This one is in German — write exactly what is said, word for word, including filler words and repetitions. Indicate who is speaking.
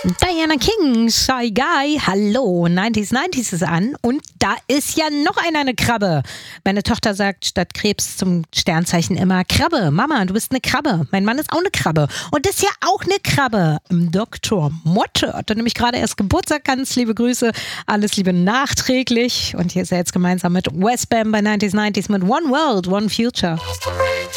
Speaker 1: Diana King, Shy Guy, hallo, neunziger neunzig ist an und da ist ja noch einer eine Krabbe. Meine Tochter sagt statt Krebs zum Sternzeichen immer Krabbe. Mama, du bist eine Krabbe. Mein Mann ist auch eine Krabbe. Und das ist ja auch eine Krabbe. Doktor Motte hat nämlich gerade erst Geburtstag, ganz liebe Grüße, alles Liebe nachträglich. Und hier ist er jetzt gemeinsam mit Westbam bei neunziger neunzig mit One World, One Future.